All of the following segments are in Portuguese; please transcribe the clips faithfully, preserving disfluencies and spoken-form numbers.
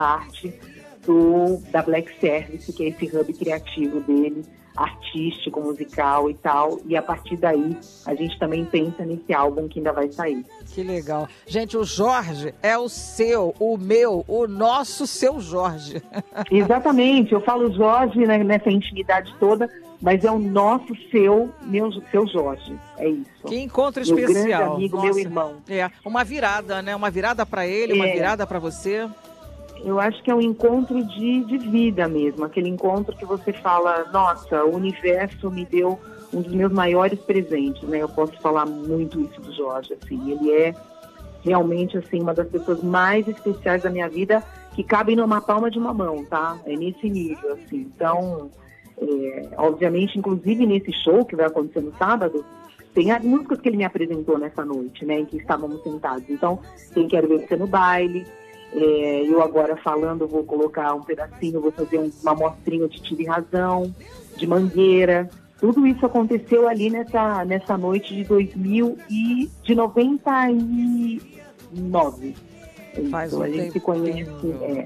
parte do, da Black Service, que é esse hub criativo dele, artístico, musical e tal, e a partir daí a gente também pensa nesse álbum que ainda vai sair. Que legal. Gente, o Jorge é o seu, o meu, o nosso seu Jorge. Exatamente, eu falo Jorge, né, nessa intimidade toda, mas é o nosso seu, meu, seu Jorge, é isso. Que encontro meu especial. Meu grande amigo, Nossa. Meu irmão. É, uma virada, né? Uma virada para ele, é. uma virada para você. Eu acho que é um encontro de, de vida mesmo, aquele encontro que você fala, nossa, o universo me deu um dos meus maiores presentes, né? Eu posso falar muito isso do Jorge, assim, ele é realmente, assim, uma das pessoas mais especiais da minha vida, que cabem numa palma de uma mão, tá? É nesse nível, assim, então, é, obviamente, inclusive nesse show que vai acontecer no sábado, tem as músicas que ele me apresentou nessa noite, né, em que estávamos sentados, então, tem Quero Ver Você no Baile. É, eu agora falando, vou colocar um pedacinho, vou fazer um, uma mostrinha de Tive Razão, de Mangueira. Tudo isso aconteceu ali nessa, nessa noite de dois mil e de noventa e nove. Faz então, um a gente se conhece. É.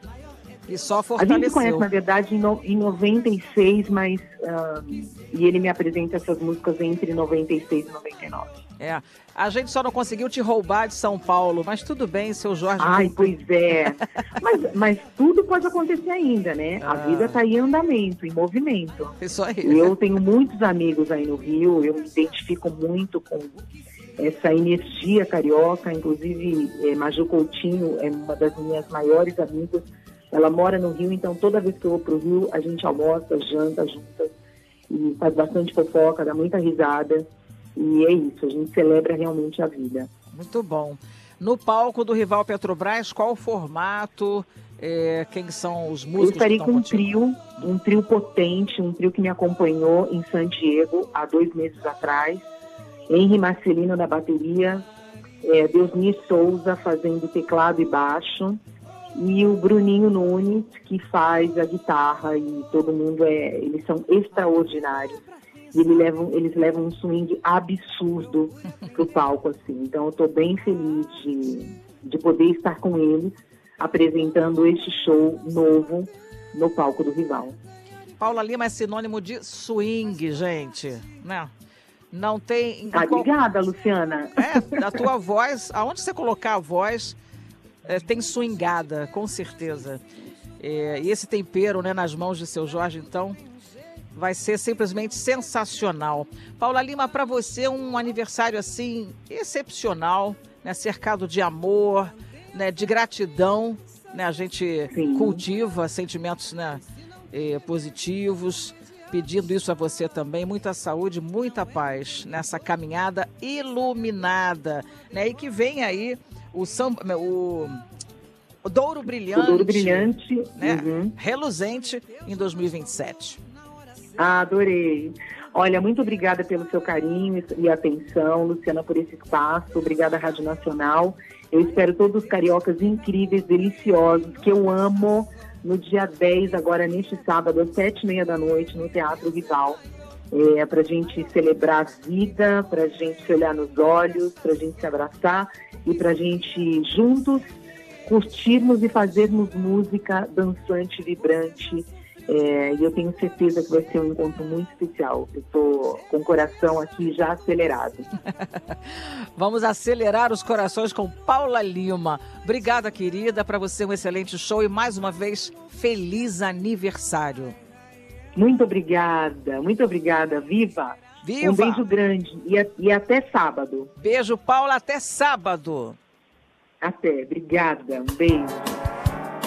E só fortaleceu. A gente se conhece, na verdade, em, no, em noventa e seis, mas uh, e ele me apresenta essas músicas entre noventa e seis e noventa e nove. É, a gente só não conseguiu te roubar de São Paulo, mas tudo bem, seu Jorge. Ai, pois é. mas, mas tudo pode acontecer ainda, né? Ah. A vida está em andamento, em movimento. Isso aí. Eu tenho muitos amigos aí no Rio, eu me identifico muito com essa energia carioca, inclusive é, Maju Coutinho é uma das minhas maiores amigas. Ela mora no Rio, então toda vez que eu vou pro Rio, a gente almoça, janta juntas e faz bastante fofoca, dá muita risada. E é isso, a gente celebra realmente a vida. Muito bom. No palco do Rival Petrobras, qual o formato? É, quem são os músicos? Eu estarei que com um contigo? trio, um trio potente, um trio que me acompanhou em San Diego há dois meses atrás. Henry Marcelino na bateria, é, Deusnir Souza fazendo teclado e baixo, e o Bruninho Nunes, que faz a guitarra, e todo mundo é, eles são extraordinários. E eles levam, eles levam um swing absurdo pro palco, assim. Então eu tô bem feliz de, de poder estar com eles, apresentando este show novo no palco do Rival. Paula Lima é sinônimo de swing, gente, né? Não tem... Ah, obrigada, Luciana. É, da tua voz, aonde você colocar a voz, é, tem swingada, com certeza. É, e esse tempero, né, nas mãos de seu Jorge, então, vai ser simplesmente sensacional. Paula Lima, para você, um aniversário, assim, excepcional, né, cercado de amor, né, de gratidão, né, a gente Sim. cultiva sentimentos, né, eh, positivos, pedindo isso a você também, muita saúde, muita paz nessa caminhada iluminada, né? E que vem aí o, samba, o, o Douro Brilhante, o Douro Brilhante, né? Uhum. reluzente em dois mil e vinte e sete. Ah, adorei. Olha, muito obrigada pelo seu carinho e atenção, Luciana, por esse espaço. Obrigada, Rádio Nacional. Eu espero todos os cariocas incríveis, deliciosos, que eu amo, no dia dez, agora neste sábado, às sete e meia da noite, no Teatro Rival. É, para a gente celebrar a vida, para a gente se olhar nos olhos, para a gente se abraçar e para a gente juntos curtirmos e fazermos música dançante, vibrante. É, e eu tenho certeza que vai ser um encontro muito especial. Eu estou com o coração aqui já acelerado. Vamos acelerar os corações com Paula Lima. Obrigada, querida, para você um excelente show e mais uma vez, feliz aniversário. Muito obrigada, muito obrigada. Viva! Viva! Um beijo grande e, a, e até sábado. Beijo, Paula, até sábado. Até, obrigada, um beijo.